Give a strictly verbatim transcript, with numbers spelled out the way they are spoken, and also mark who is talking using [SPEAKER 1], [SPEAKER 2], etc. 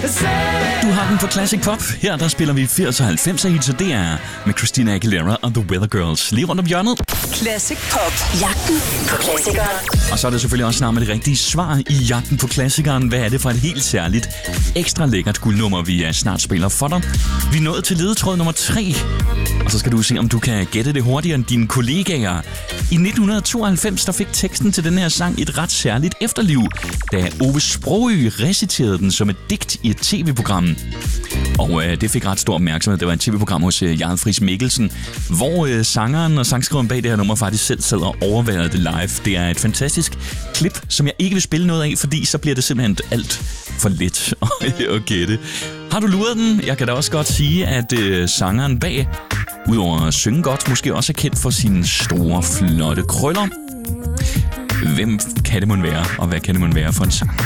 [SPEAKER 1] Du har den på Classic Pop. Her der spiller vi firs og halvfemser hits, og det er med Christina Aguilera og The Weather Girls. Lige rundt om hjørnet.
[SPEAKER 2] Classic Pop. Jagten på klassikeren.
[SPEAKER 1] Og så er det selvfølgelig også snart med det rigtige svar i jagten på klassikeren. Hvad er det for et helt særligt, ekstra lækkert guldnummer, vi snart spiller for dig? Vi er nået til ledetråd nummer tre. Og så skal du se, om du kan gætte det hurtigere end dine kollegaer. I nitten tooghalvfems der fik teksten til den her sang et ret særligt efterliv, da Ove Sprogøe reciterede den som et digt i et tv-program. Og øh, det fik ret stor opmærksomhed. Det var et tv-program hos øh, Jarl Friis Mikkelsen, hvor øh, sangeren og sangskriveren bag det her nummer faktisk selv sad og overværede det live. Det er et fantastisk klip, som jeg ikke vil spille noget af, fordi så bliver det simpelthen alt for let at gætte. Har du luret den? Jeg kan da også godt sige, at øh, sangeren bag, udover at synge godt, måske også er kendt for sine store, flotte krøller. Hvem kan det mon være, og hvad kan det mon være for en sang?